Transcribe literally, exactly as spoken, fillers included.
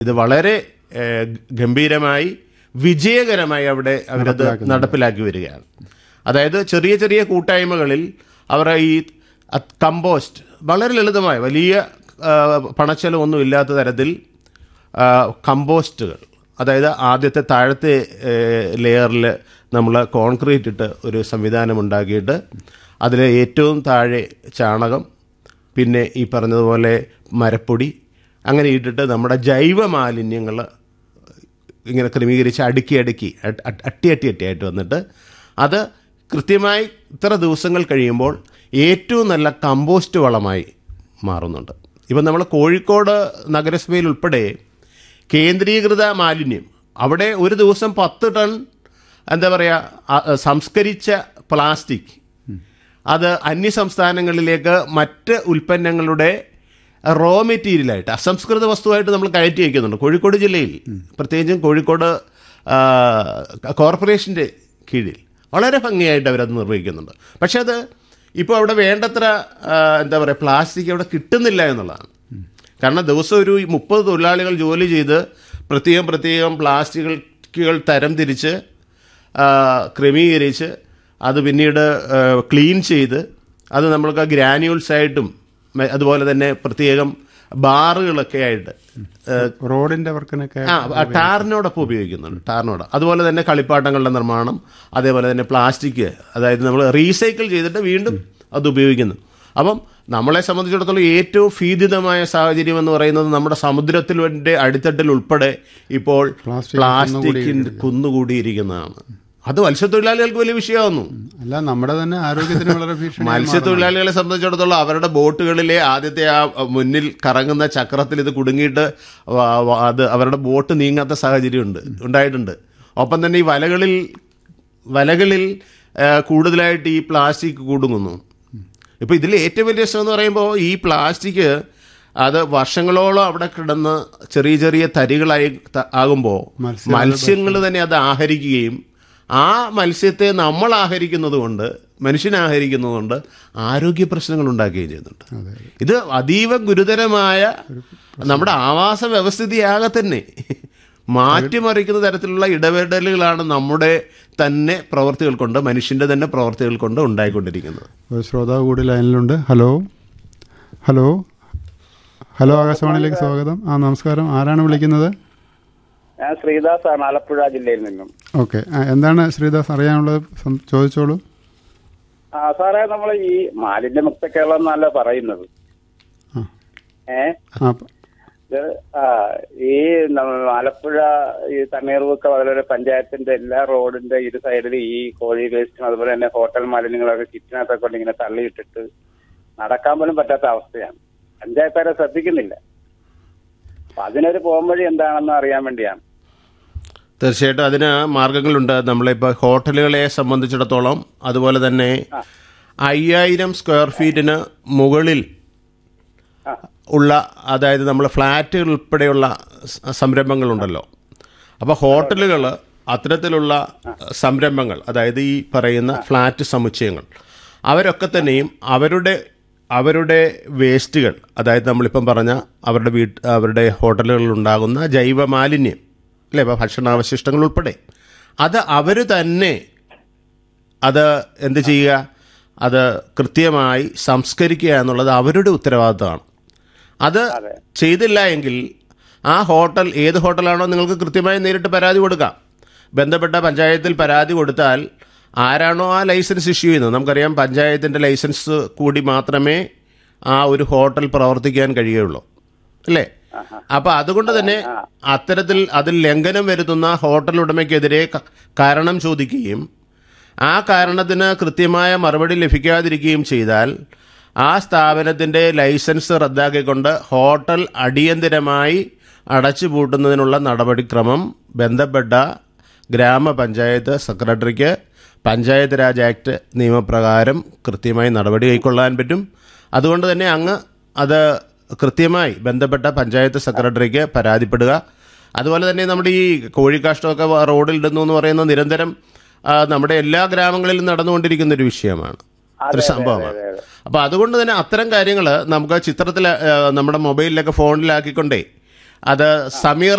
ഇത് വളരെ ഗംഭീരമായി വിജയകരമായി അവിടെ അവരത് നടപ്പിലാക്കി വരികയാണ്. അതായത് ചെറിയ ചെറിയ കൂട്ടായ്മകളിൽ അവർ ഈ കമ്പോസ്റ്റ് വളരെ ലളിതമായ വലിയ പണച്ചെലവൊന്നും ഇല്ലാത്ത തരത്തിൽ കമ്പോസ്റ്റുകൾ, അതായത് ആദ്യത്തെ താഴത്തെ ലെയറിൽ നമ്മൾ കോൺക്രീറ്റ് ഇട്ട് ഒരു സംവിധാനം ഉണ്ടാക്കിയിട്ട് അതിൽ ഏറ്റവും താഴെ ചാണകം, പിന്നെ ഈ പറഞ്ഞതുപോലെ മരപ്പൊടി അങ്ങനെ ഇട്ടിട്ട് നമ്മുടെ ജൈവ മാലിന്യങ്ങൾ ഇങ്ങനെ ക്രമീകരിച്ച് അടുക്കി അടുക്കി അട്ടി അട്ടി അട്ടിയായിട്ട് വന്നിട്ട് അത് കൃത്യമായി ഇത്ര ദിവസങ്ങൾ കഴിയുമ്പോൾ ഏറ്റവും നല്ല കമ്പോസ്റ്റ് വളമായി മാറുന്നുണ്ട്. ഇപ്പം നമ്മൾ കോഴിക്കോട് നഗരസഭയിൽ ഉൾപ്പെടെ കേന്ദ്രീകൃത മാലിന്യം, അവിടെ ഒരു ദിവസം പത്ത് ടൺ എന്താ പറയുക സംസ്കരിച്ച പ്ലാസ്റ്റിക് അത് അന്യ സംസ്ഥാനങ്ങളിലേക്ക് മറ്റ് ഉൽപ്പന്നങ്ങളുടെ റോ മെറ്റീരിയലായിട്ട് അസംസ്കൃത വസ്തുവായിട്ട് നമ്മൾ കയറ്റി വയ്ക്കുന്നുണ്ട്. കോഴിക്കോട് ജില്ലയിൽ പ്രത്യേകിച്ചും കോഴിക്കോട് കോർപ്പറേഷൻ്റെ കീഴിൽ വളരെ ഭംഗിയായിട്ട് അവരത് നിർവഹിക്കുന്നുണ്ട്. പക്ഷെ അത് ഇപ്പോൾ അവിടെ വേണ്ടത്ര എന്താ പറയുക പ്ലാസ്റ്റിക് അവിടെ കിട്ടുന്നില്ല എന്നുള്ളതാണ്. കാരണം ദിവസം ഒരു മുപ്പത് തൊഴിലാളികൾ ജോലി ചെയ്ത് പ്രത്യേകം പ്രത്യേകം പ്ലാസ്റ്റിക്കുകൾ തരം തിരിച്ച് ക്രമീകരിച്ച് അത് പിന്നീട് ക്ലീൻ ചെയ്ത് അത് നമ്മൾക്ക് ഗ്രാന്യൂൾസായിട്ടും അതുപോലെ തന്നെ പ്രത്യേകം ബാറുകളൊക്കെ ആയിട്ട് റോഡിൻ്റെ വർക്കിനൊക്കെ ടാറിനോടൊപ്പം ഉപയോഗിക്കുന്നുണ്ട്. ടാറിനോട് അതുപോലെ തന്നെ കളിപ്പാട്ടങ്ങളുടെ നിർമ്മാണം, അതേപോലെ തന്നെ പ്ലാസ്റ്റിക്, അതായത് നമ്മൾ റീസൈക്കിൾ ചെയ്തിട്ട് വീണ്ടും അത് ഉപയോഗിക്കുന്നു. അപ്പം നമ്മളെ സംബന്ധിച്ചിടത്തോളം ഏറ്റവും ഭീതിതമായ സാഹചര്യം എന്ന് പറയുന്നത് നമ്മുടെ സമുദ്രത്തിൻ്റെ അടിത്തട്ടിൽ ഉൾപ്പെടെ ഇപ്പോൾ പ്ലാസ്റ്റിക്കിൻ്റെ കുന്നുകൂടിയിരിക്കുന്നതാണ്. അത് മത്സ്യത്തൊഴിലാളികൾക്ക് വലിയ വിഷയമാകുന്നു. അല്ല, നമ്മുടെ തന്നെ ആരോഗ്യത്തിന് വളരെ ഭീഷണി. മത്സ്യത്തൊഴിലാളികളെ സംബന്ധിച്ചിടത്തോളം അവരുടെ ബോട്ടുകളിലെ ആദ്യത്തെ ആ മുന്നിൽ കറങ്ങുന്ന ചക്രത്തിൽ ഇത് കുടുങ്ങിയിട്ട് അത് അവരുടെ ബോട്ട് നീങ്ങാത്ത സാഹചര്യം ഉണ്ട് ഉണ്ടായിട്ടുണ്ട്. ഒപ്പം തന്നെ ഈ വലകളിൽ വലകളിൽ കൂടുതലായിട്ട് ഈ പ്ലാസ്റ്റിക് കുടുങ്ങുന്നു. ഇപ്പോൾ ഇതിൽ ഏറ്റവും വലിയ പ്രശ്നം എന്ന് പറയുമ്പോൾ ഈ പ്ലാസ്റ്റിക് അത് വർഷങ്ങളോളം അവിടെ കിടന്ന് ചെറിയ ചെറിയ തരികളായി ആകുമ്പോൾ മത്സ്യങ്ങൾ തന്നെ അത് ആഹരിക്കുകയും ആ മത്സ്യത്തെ നമ്മൾ ആഹരിക്കുന്നത് കൊണ്ട് മനുഷ്യൻ ആഹരിക്കുന്നത് കൊണ്ട് ആരോഗ്യ പ്രശ്നങ്ങൾ ഉണ്ടാക്കുകയും ചെയ്യുന്നുണ്ട്. ഇത് അതീവ ഗുരുതരമായ നമ്മുടെ ആവാസ വ്യവസ്ഥിതിയാകെ തന്നെ മാറ്റിമറിക്കുന്ന തരത്തിലുള്ള ഇടപെടലുകളാണ് നമ്മുടെ തന്നെ പ്രവർത്തികൾ കൊണ്ട് മനുഷ്യൻ്റെ തന്നെ പ്രവർത്തികൾ കൊണ്ട് ഉണ്ടായിക്കൊണ്ടിരിക്കുന്നത്. ഒരു ശ്രോതാവ് കൂടി ലൈനിലുണ്ട്. ഹലോ ഹലോ ഹലോ ആകാശവാണിയിലേക്ക് സ്വാഗതം. ആ നമസ്കാരം, ആരാണ് വിളിക്കുന്നത്? ഞാൻ ശ്രീദാസ് ആണ്, ആലപ്പുഴ ജില്ലയിൽ നിന്നും. ഓക്കെ, എന്താണ് ശ്രീദാസ് അറിയാനുള്ളത്? ചോദിച്ചോളൂ. ആ സാറേ, നമ്മൾ ഈ മാലിന്യമുക്ത കേരളം എന്നല്ല പറയുന്നത്. ഏ ആ ഈ ആലപ്പുഴ ഈ തണ്ണീർമുക്കം അതുപോലെ പഞ്ചായത്തിന്റെ എല്ലാ റോഡിന്റെ ഇരു സൈഡിൽ ഈ കോഴി വേസ്റ്റും അതുപോലെ തന്നെ ഹോട്ടൽ മാലിന്യങ്ങളൊക്കെ കിച്ചനകത്തൊക്കെ കൊണ്ട് ഇങ്ങനെ തള്ളിയിട്ടിട്ട് നടക്കാൻ പോലും പറ്റാത്ത അവസ്ഥയാണ്. പഞ്ചായത്തുകാരെ ശ്രദ്ധിക്കുന്നില്ല. അപ്പൊ അതിനൊരു പോംവഴി എന്താണെന്ന് അറിയാൻ വേണ്ടിയാണ്. തീർച്ചയായിട്ടും അതിന് മാർഗങ്ങളുണ്ട്. നമ്മളിപ്പോൾ ഹോട്ടലുകളെ സംബന്ധിച്ചിടത്തോളം അതുപോലെ തന്നെ അയ്യായിരം സ്ക്വയർ ഫീറ്റിന് മുകളിൽ ഉള്ള, അതായത് നമ്മൾ ഫ്ലാറ്റുകൾ ഉൾപ്പെടെയുള്ള സംരംഭങ്ങളുണ്ടല്ലോ. അപ്പോൾ ഹോട്ടലുകൾ അത്തരത്തിലുള്ള സംരംഭങ്ങൾ, അതായത് ഈ പറയുന്ന ഫ്ലാറ്റ് സമുച്ചയങ്ങൾ, അവരൊക്കെ തന്നെയും അവരുടെ അവരുടെ വേസ്റ്റുകൾ, അതായത് നമ്മളിപ്പം പറഞ്ഞ അവരുടെ വീട്ട് അവരുടെ ഹോട്ടലുകളിൽ ഉണ്ടാകുന്ന ജൈവ മാലിന്യം അല്ലേ, ഇപ്പോൾ ഭക്ഷണാവശിഷ്ടങ്ങൾ ഉൾപ്പെടെ, അത് അവർ തന്നെ അത് എന്ത് ചെയ്യുക, അത് കൃത്യമായി സംസ്കരിക്കുക എന്നുള്ളത് അവരുടെ ഉത്തരവാദിത്തമാണ്. അത് ചെയ്തില്ല എങ്കിൽ ആ ഹോട്ടൽ ഏത് ഹോട്ടലാണോ നിങ്ങൾക്ക് കൃത്യമായി നേരിട്ട് പരാതി കൊടുക്കാം. ബന്ധപ്പെട്ട പഞ്ചായത്തിൽ പരാതി കൊടുത്താൽ ആരാണോ ആ ലൈസൻസ് ഇഷ്യൂ ചെയ്യുന്നത്, നമുക്കറിയാം പഞ്ചായത്തിൻ്റെ ലൈസൻസ് കൂടി മാത്രമേ ആ ഒരു ഹോട്ടൽ പ്രവർത്തിക്കാൻ കഴിയുള്ളൂ അല്ലേ. അപ്പോൾ അതുകൊണ്ട് തന്നെ അത്തരത്തിൽ അതിൽ ലംഘനം വരുത്തുന്ന ഹോട്ടൽ ഉടമയ്ക്കെതിരെ കാരണം ചോദിക്കുകയും ആ കാരണത്തിന് കൃത്യമായ മറുപടി ലഭിക്കാതിരിക്കുകയും ചെയ്താൽ ആ സ്ഥാപനത്തിൻ്റെ ലൈസൻസ് റദ്ദാക്കിക്കൊണ്ട് ഹോട്ടൽ അടിയന്തരമായി അടച്ചുപൂട്ടുന്നതിനുള്ള നടപടിക്രമം ബന്ധപ്പെട്ട ഗ്രാമപഞ്ചായത്ത് സെക്രട്ടറിക്ക് പഞ്ചായത്ത് രാജ് ആക്ട് നിയമപ്രകാരം കൃത്യമായി നടപടി കൈക്കൊള്ളാൻ പറ്റും. അതുകൊണ്ട് തന്നെ അങ്ങ് അത് കൃത്യമായി ബന്ധപ്പെട്ട പഞ്ചായത്ത് സെക്രട്ടറിക്ക് പരാതിപ്പെടുക. അതുപോലെ തന്നെ നമ്മുടെ ഈ കോഴിക്കാഷ്ടമൊക്കെ റോഡിൽ ഇടുന്നു എന്ന് പറയുന്നത് നിരന്തരം നമ്മുടെ എല്ലാ ഗ്രാമങ്ങളിലും നടന്നുകൊണ്ടിരിക്കുന്ന ഒരു വിഷയമാണ്, ഒരു സംഭവമാണ്. അപ്പോൾ അതുകൊണ്ട് തന്നെ അത്തരം കാര്യങ്ങൾ നമുക്ക് ചിത്രത്തിൽ നമ്മുടെ മൊബൈലിലൊക്കെ ഫോണിലാക്കിക്കൊണ്ടേ അത് സമീർ